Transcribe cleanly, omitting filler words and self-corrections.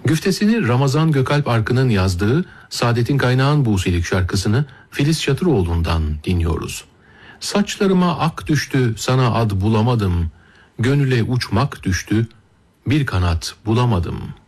Güftesini Ramazan Gökalp Arkın'ın yazdığı Saadet'in Kaynağın Buğsilik şarkısını Filiz Çatıroğlu'ndan dinliyoruz. Saçlarıma ak düştü, sana ad bulamadım. Gönüle uçmak düştü, bir kanat bulamadım.